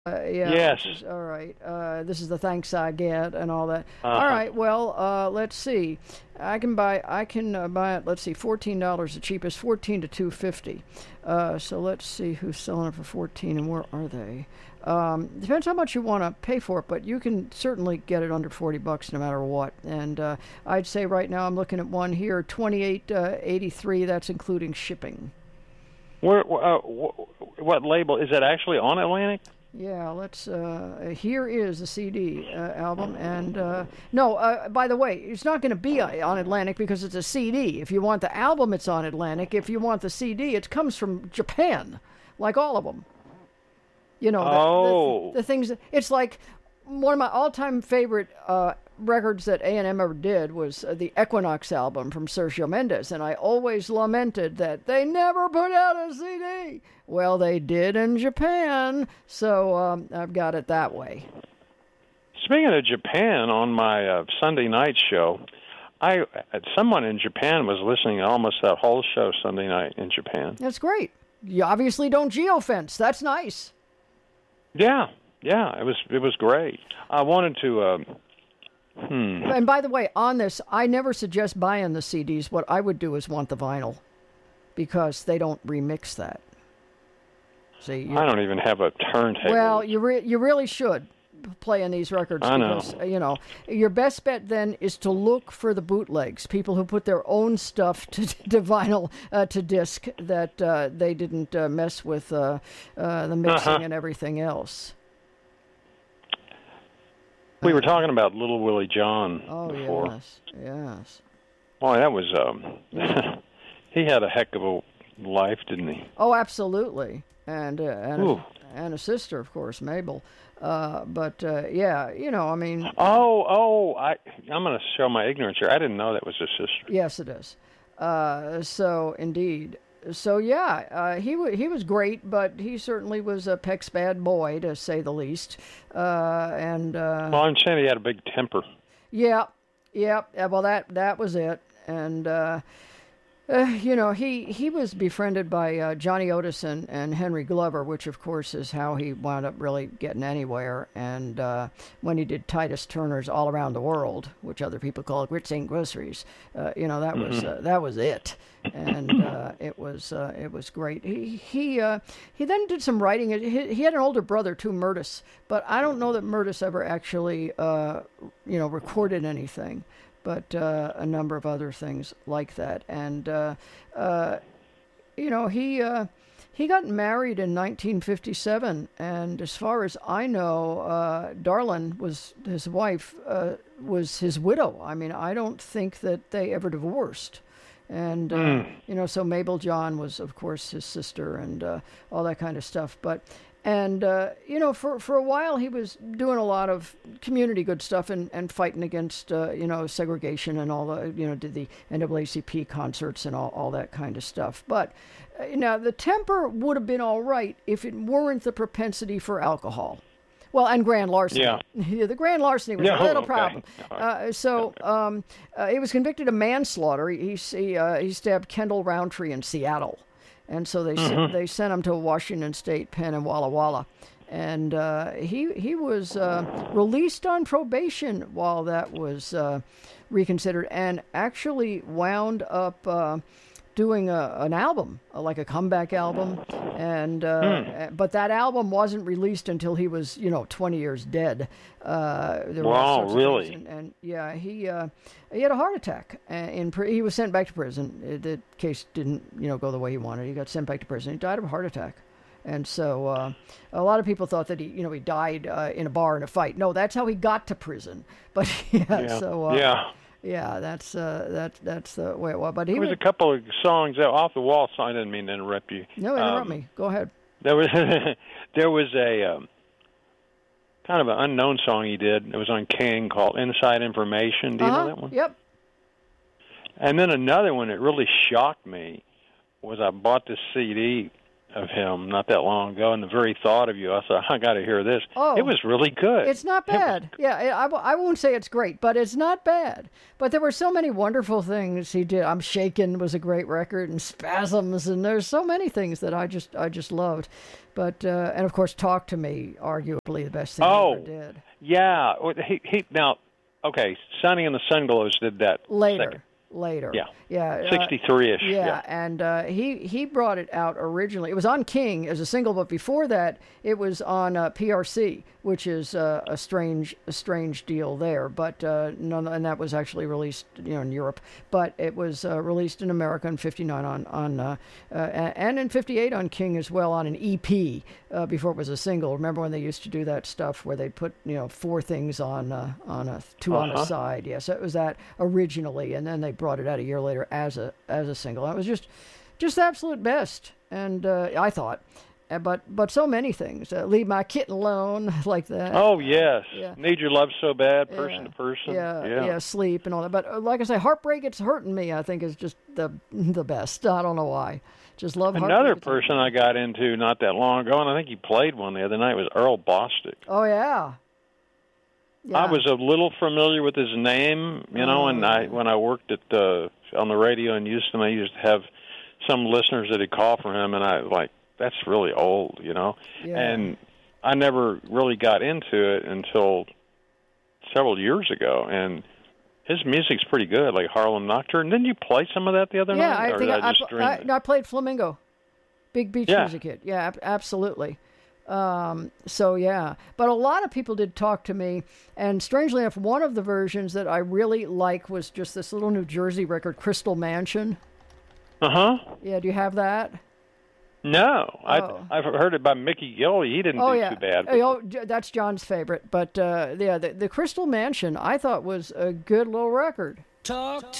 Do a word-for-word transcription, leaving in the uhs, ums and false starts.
Uh, yeah. Yes. Is, all right. Uh, this is the thanks I get and all that. Uh-huh. All right. Well, uh, let's see. I can buy. I can uh, buy it. Let's see. Fourteen dollars, the cheapest. Fourteen to two fifty. Uh, so let's see who's selling it for fourteen and where are they. Um, depends how much you want to pay for it, but you can certainly get it under forty bucks no matter what. And uh, I'd say right now I'm looking at one here, twenty-eight eighty-three. That's including shipping. Where? Uh, what label is that? Actually on Atlantic? Yeah, let's, uh, here is the C D uh, album, and, uh, no, uh, by the way, it's not going to be on Atlantic because it's a C D. If you want the album, it's on Atlantic. If you want the C D, it comes from Japan, like all of them. You know, the, oh. the, the things, it's like one of my all-time favorite uh, records that A and M ever did was uh, the Equinox album from Sergio Mendes, and I always lamented that they never put out a C D. Well, they did in Japan, so um, I've got it that way. Speaking of Japan, on my uh, Sunday night show, I someone in Japan was listening to almost that whole show Sunday night in Japan. That's great. You obviously don't geofence. That's nice. Yeah, yeah, it was it was great. I wanted to. Um, hmm. And by the way, on this, I never suggest buying the C Ds. What I would do is want the vinyl, because they don't remix that. See, I don't even have a turntable. Well, you re- you really should play in these records. I know. Because, you know, your best bet then is to look for the bootlegs, people who put their own stuff to, to vinyl, uh, to disc, that uh, they didn't uh, mess with uh, uh, the mixing uh-huh. and everything else. We were talking about Little Willie John oh, before. yes, yes. Boy, that was, um, he had a heck of a life, didn't he? Oh, absolutely. And, uh, and, a, and a sister, of course, Mabel. Uh, but, uh, yeah, you know, I mean... Oh, oh, I, I'm going to show my ignorance here. I didn't know that was his sister. Yes, it is. Uh, so, indeed. So, yeah, uh, he, w- he was great, but he certainly was a Peck's bad boy, to say the least. Uh, and uh, Well, I'm saying he had a big temper. Yeah, yeah, well, that, that was it. And... Uh, Uh, you know, he, he was befriended by uh, Johnny Otis and, and Henry Glover, which, of course, is how he wound up really getting anywhere. And uh, when he did Titus Turner's All Around the World, which other people call Grits Ain't Groceries, uh, you know, that mm-hmm. was uh, that was it. And uh, it was uh, it was great. He he uh, he then did some writing. He, he had an older brother, too, Murtis. But I don't know that Murtis ever actually, uh, you know, recorded anything. But uh, a number of other things like that. And, uh, uh, you know, he uh, he got married in nineteen fifty-seven, and as far as I know, uh, Darlin was his wife, uh, was his widow. I mean, I don't think that they ever divorced. And, uh, mm. you know, so Mabel John was, of course, his sister and uh, all that kind of stuff. But... And, uh, you know, for, for a while he was doing a lot of community good stuff and, and fighting against, uh, you know, segregation and all the, you know, did the N double A C P concerts and all, all that kind of stuff. But, uh, you know, the temper would have been all right if it weren't the propensity for alcohol. Well, and grand larceny. Yeah. yeah the grand larceny was yeah, a little okay. problem. Uh, so um, uh, he was convicted of manslaughter. He, he, uh, he stabbed Kendall Roundtree in Seattle. And so they mm-hmm. sent, they sent him to a Washington State pen in Walla Walla. And uh, he he was uh, released on probation while that was uh, reconsidered, and actually wound up uh, doing a, an album, like a comeback album. And uh, mm. But that album wasn't released until he was, you know, twenty years dead. Uh, there wow, really? And, and yeah, he uh, he had a heart attack. In he was sent back to prison. The case didn't, you know, go the way he wanted. He got sent back to prison. He died of a heart attack. And so uh, a lot of people thought that he, you know, he died uh, in a bar in a fight. No, that's how he got to prison. But yeah, yeah. so uh, yeah. Yeah, that's uh, that that's the way it was. But he there was was, a couple of songs uh, off the wall. So I didn't mean to interrupt you. No, interrupt um, me. Go ahead. There was there was a um, kind of an unknown song he did. It was on King called "Inside Information." Do you uh-huh. know that one? Yep. And then another one that really shocked me was I bought this C D of him not that long ago, and the very thought of you, I thought, I got to hear this. Oh, it was really good. It's not bad. It yeah, I, I won't say it's great, but it's not bad. But there were so many wonderful things he did. I'm Shaken was a great record, and Spasms, and there's so many things that I just I just loved. But uh, and of course, Talk to Me, arguably the best thing oh, he ever did. Yeah, he he now okay, Sonny and the Sunglows did that later. Second. Later, yeah, yeah, sixty-three-ish. Uh, yeah, yeah, and uh, he he brought it out originally. It was on King as a single, but before that, it was on uh, P R C, which is uh, a strange a strange deal there. But uh, none, and that was actually released, you know, in Europe. But it was uh, released in America in fifty-nine on on uh, uh, and in fifty-eight on King as well on an E P uh, before it was a single. Remember when they used to do that stuff where they put you know four things on uh, on a two uh-huh. on a side? Yes, yeah, so it was that originally, and then they brought it out a year later as a as a single. It was just just absolute best, and uh, I thought, uh, but but so many things. Uh, Leave My Kitten Alone, like that. Oh yes, yeah. Need Your Love So Bad, Person yeah. to Person. Yeah, yeah, yeah, Sleep and all that. But uh, like I say, Heartbreak It's Hurting Me, I think is just the the best. I don't know why. Just love Another Heartbreak person I got into not that long ago, and I think he played one the other night, was Earl Bostick. Oh yeah. Yeah. I was a little familiar with his name, you know, oh, and I when I worked at the on the radio in Houston, I used to have some listeners that had called for him, and I like that's really old, you know, yeah. and I never really got into it until several years ago, and his music's pretty good, like Harlem Nocturne. Didn't you play some of that the other yeah, night? Yeah, I think I, I, I, just I, I, no, I played Flamingo, Big Beach yeah. Music Hit. Yeah, ab- absolutely. Um, so yeah, but a lot of people did Talk to Me, and strangely enough, one of the versions that I really like was just this little New Jersey record, Crystal Mansion. Uh-huh. Yeah, do you have that? No, oh. I, I've heard it by Mickey Gill. He didn't oh, do yeah. too bad. Oh, that's John's favorite, but uh, yeah, the, the Crystal Mansion I thought was a good little record. Talk to